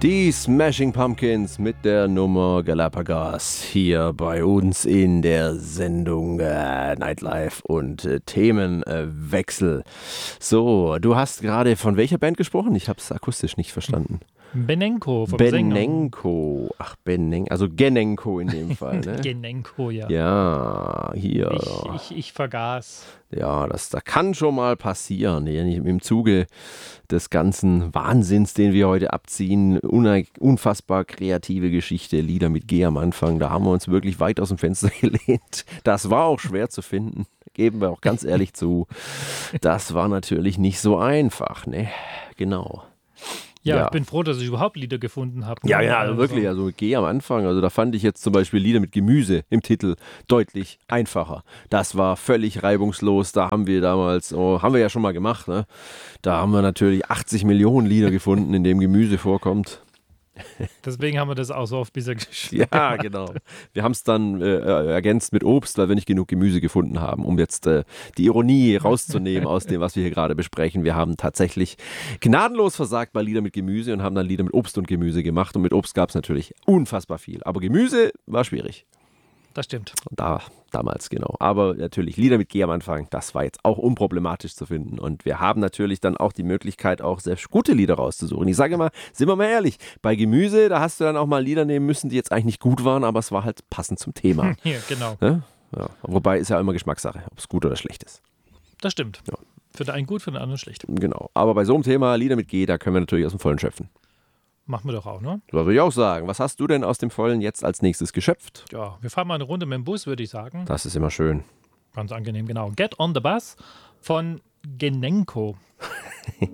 Die Smashing Pumpkins mit der Nummer Galapagos hier bei uns in der Sendung Nightlife und Themenwechsel. So, du hast gerade von welcher Band gesprochen? Ich habe es akustisch nicht verstanden. Benenko vom Benenko. Ach, also Genenko in dem Fall, ne? Genenko, ja. Ja, hier. Ich vergaß. Ja, da kann schon mal passieren. Im Zuge des ganzen Wahnsinns, den wir heute abziehen. Unfassbar kreative Geschichte, Lieder mit G am Anfang. Da haben wir uns wirklich weit aus dem Fenster gelehnt. Das war auch schwer zu finden. Geben wir auch ganz ehrlich zu. Das war natürlich nicht so einfach, ne? Genau. Ja, ich bin froh, dass ich überhaupt Lieder gefunden habe. Ja, also wirklich, also G am Anfang, also da fand ich jetzt zum Beispiel Lieder mit Gemüse im Titel deutlich einfacher. Das war völlig reibungslos, da haben wir damals, haben wir ja schon mal gemacht, ne? Da haben wir natürlich 80 Millionen Lieder gefunden, in dem Gemüse vorkommt. Deswegen haben wir das auch so oft bisher geschrieben. Ja, genau. Wir haben es dann ergänzt mit Obst, weil wir nicht genug Gemüse gefunden haben, um jetzt die Ironie rauszunehmen aus dem, was wir hier gerade besprechen. Wir haben tatsächlich gnadenlos versagt bei Lieder mit Gemüse und haben dann Lieder mit Obst und Gemüse gemacht. Und mit Obst gab es natürlich unfassbar viel. Aber Gemüse war schwierig. Das stimmt. Damals, genau. Aber natürlich Lieder mit G am Anfang, das war jetzt auch unproblematisch zu finden. Und wir haben natürlich dann auch die Möglichkeit, auch sehr gute Lieder rauszusuchen. Ich sage mal, sind wir mal ehrlich, bei Gemüse, da hast du dann auch mal Lieder nehmen müssen, die jetzt eigentlich nicht gut waren, aber es war halt passend zum Thema. Ja, genau. Ja? Ja. Wobei ist ja immer Geschmackssache, ob es gut oder schlecht ist. Das stimmt. Ja. Für den einen gut, für den anderen schlecht. Genau. Aber bei so einem Thema, Lieder mit G, da können wir natürlich aus dem Vollen schöpfen. Machen wir doch auch, ne? Das würde ich auch sagen. Was hast du denn aus dem Vollen jetzt als nächstes geschöpft? Ja, wir fahren mal eine Runde mit dem Bus, würde ich sagen. Das ist immer schön. Ganz angenehm, genau. Get on the Bus von Genenko.